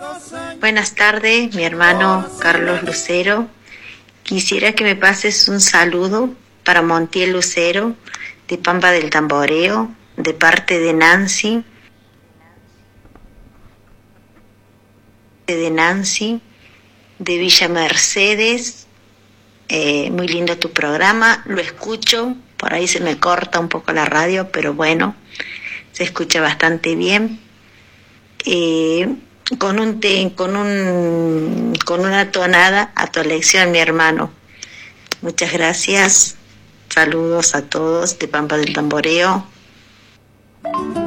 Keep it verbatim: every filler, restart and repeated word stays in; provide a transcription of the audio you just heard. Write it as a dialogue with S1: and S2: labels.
S1: Buenas tardes, mi hermano Carlos Lucero. Quisiera que me pases un saludo para Montiel Lucero, de Pampa del Tamboreo, de parte de Nancy, de Nancy, de Villa Mercedes. Eh, muy lindo tu programa, lo escucho, por ahí se me corta un poco la radio, pero bueno, se escucha bastante bien. Eh, con un te, con un con una tonada a tu elección, mi hermano. Muchas gracias. Saludos a todos de Pampa del Tamboreo.